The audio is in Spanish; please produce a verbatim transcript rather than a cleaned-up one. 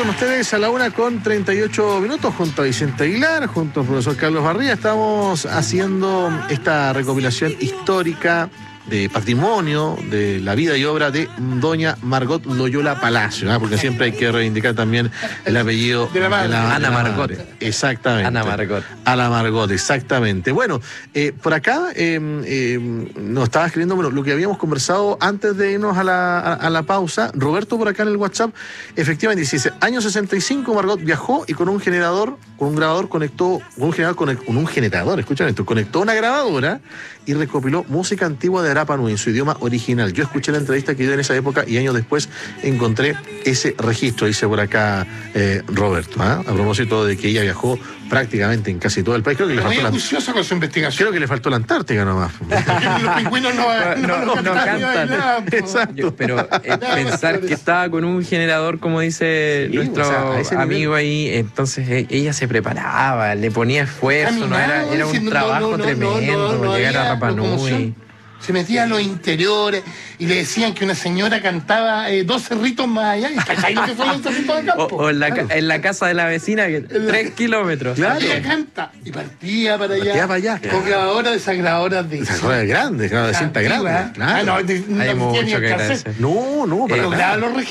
con ustedes a la una con treinta y ocho minutos, junto a Vicente Aguilar, junto al profesor Carlos Barría. Estamos haciendo esta recopilación histórica de patrimonio de la vida y obra de doña Margot Loyola Palacio, ¿no? Porque siempre hay que reivindicar también el apellido de la madre, de la, Ana de la Margot. madre. Exactamente. Ana Margot. Ana Margot, exactamente. Bueno, eh, por acá eh, eh, nos estaba escribiendo bueno, lo que habíamos conversado antes de irnos a la, a, a la pausa. Roberto por acá en el WhatsApp, efectivamente dice, año sesenta y cinco Margot viajó y con un generador, con un grabador conectó, con un generador, con, con un generador, escuchan esto, conectó una grabadora y recopiló música antigua de Rapa Nui en su idioma original. Yo escuché la entrevista que dio en esa época y años después encontré ese registro, dice por acá eh, Roberto, ¿eh? A propósito de que ella viajó prácticamente en casi todo el país. Creo que le Muy faltó la, acuciosa con su investigación. creo que le faltó la Antártica nomás. Los pingüinos no, no, No, no, no cantan. nada, po. Exacto. Yo- pero eh, pensar que estaba con un generador, como dice Sí, nuestro o sea, a ese amigo ahí, entonces eh, ella se preparaba, le ponía esfuerzo, no era, era un Caminaba, trabajo no, no, no, tremendo no, no llegar a había Rapa Nui. locomoción. Se metía a los interiores y le decían que una señora cantaba eh, dos cerritos más allá. ¿Y cachai lo que son los cerritos de campo? O, o en, la, ca- en la casa de la vecina, que tres kilómetros. Claro. Ella canta y partía para allá. Partía para allá. Con grabadoras de esas grabadoras de... Esa cosa es grande, claro, de cinta Antigua, grande. ¿eh? Claro. Ah, no, de- no Hay existía ni mucho el que cassette. agradecer. No, no, para Pero nada. graba los